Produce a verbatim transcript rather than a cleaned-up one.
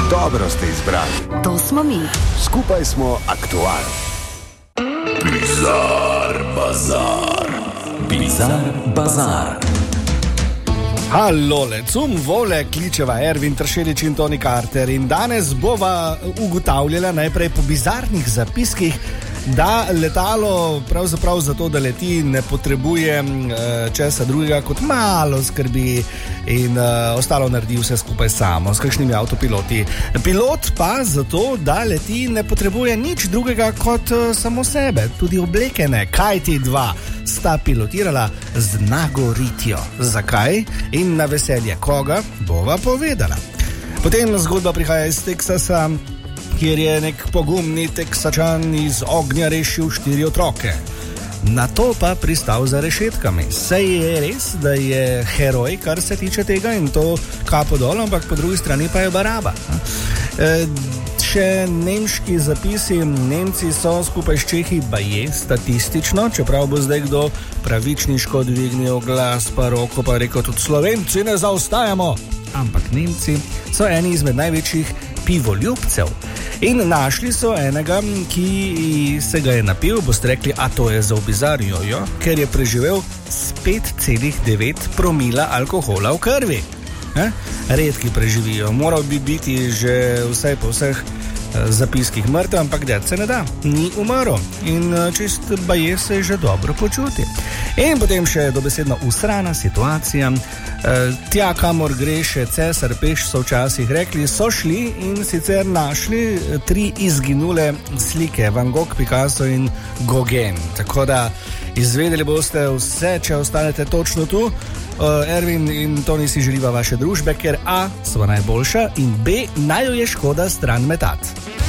Dobro ste izbrali. To smo mi. Skupaj smo aktualni. Bizar bazar. Bizar bazar. Halo, lecum vole, kličeva Ervin Tršelič in Toni Carter in danes bova ugotavljala najprej po bizarnih zapiskih, da letalo pravzaprav zato, da leti, ne potrebuje uh, česa drugega kot malo skrbi in uh, ostalo naredi vse skupaj samo, s kakšnimi avtopiloti. Pilot pa zato, da leti, ne potrebuje nič drugega kot uh, samo sebe, tudi obleke ne. Kaj ti dva sta pilotirala z nagoritjo? Zakaj in na veselje koga, bova povedala. Potem zgodba prihaja iz Teksasa, kjer je nek pogumni Teksačan iz ognja rešil štiri otroke. Na to pa pristal za rešetkami. Sej je res, da je heroj, kar se tiče tega, in to kapo dol, ampak po drugi strani pa je baraba. E, še nemški zapisi. Nemci so skupaj s Čehi baje statistično, čeprav bo zdaj kdo pravičniško dvignil glas pa roko pa rekel, tudi Slovenci ne zaostajamo. Ampak Nemci so eni izmed največjih pivoljubcev. In našli so enega, ki se ga je napil, boste rekli, a to je za bizarjo, jo, ker je preživel s pet celih devet promila alkohola v krvi. Eh? Redki preživijo, moral bi biti že vsaj po vseh zapiskih mrtev, ampak ded se ne da, ni umrl in čist baje se že dobro počuti. In potem še dobesedno usrana situacija. Tja, kamor gre še cesar peš, so včasih rekli, so šli in sicer našli tri izginule slike, Van Gogh, Picasso in Gauguin. Tako da izvedeli boste vse, če ostanete točno tu. Ervin in Toni si želiva vaše družbe, ker A, sva najboljša in B, naj jo je škoda stran metati.